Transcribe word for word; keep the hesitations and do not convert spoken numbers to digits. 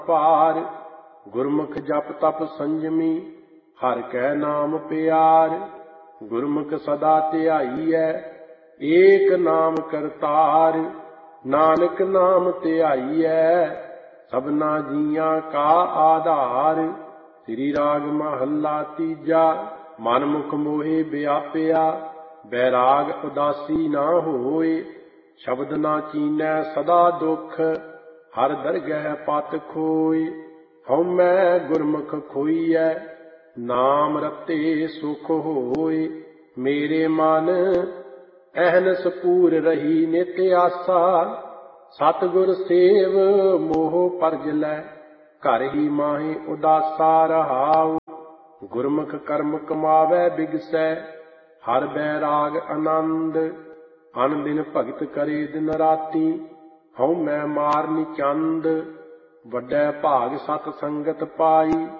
पार। गुरमुख जप तप संयमी हर कै नाम प्यार। गुरमुख सदा ध्याईऐ एक नाम करतार। नानक नाम ध्याईऐ सबना जियां का आधार। श्री राग महला तीजा। मन मुख मोहे व्यापया बैराग उदासी ना होए। शब्द ना चीनै सदा दुख हर दरगह पत खोए। हउमै गुरमुख खोईऐ नाम रते सुख होए। मेरे मन अहनस पूर रही नित आसा। सतगुर सेव मोह परज लै घर ही माहे उदासा रहाओ। गुरमुख कर्म कमावै बिगसै हर बैराग आनंद। अन दिन भगत करे दिन राती हउमै मार नी चंद। ਵੱਡੈ ਭਾਗ ਸਤ ਸੰਗਤ ਪਾਈ